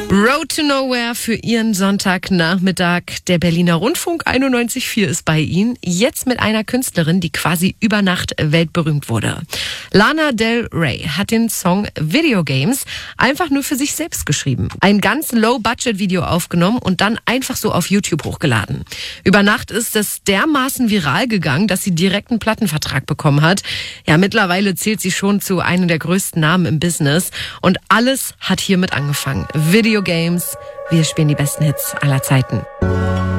Road to Nowhere für Ihren Sonntagnachmittag. Der Berliner Rundfunk 91.4 ist bei Ihnen. Jetzt mit einer Künstlerin, die quasi über Nacht weltberühmt wurde. Lana Del Rey hat den Song Video Games einfach nur für sich selbst geschrieben. Ein ganz Low-Budget-Video aufgenommen und dann einfach so auf YouTube hochgeladen. Über Nacht ist es dermaßen viral gegangen, dass sie direkt einen Plattenvertrag bekommen hat. Ja, mittlerweile zählt sie schon zu einem der größten Namen im Business. Und alles hat hiermit angefangen. Video Games, wir spielen die besten Hits aller Zeiten.